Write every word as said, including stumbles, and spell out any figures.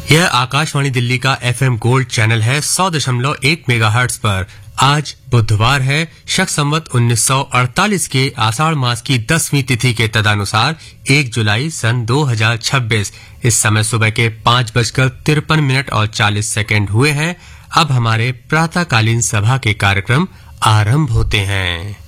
यह आकाशवाणी दिल्ली का FM gold channel है सौ दशमलव एक मेगाहर्ट्ज पर। आज बुधवार है, शक संवत उन्नीस सौ अड़तालीस के आषाढ़ मास की दसवीं तिथि के तदनुसार एक जुलाई सन दो हजार छब्बीस। इस समय सुबह के पाँच बजकर तिरपन मिनट और चालीस सेकंड हुए हैं। अब हमारे प्रातःकालीन सभा के कार्यक्रम आरंभ होते हैं।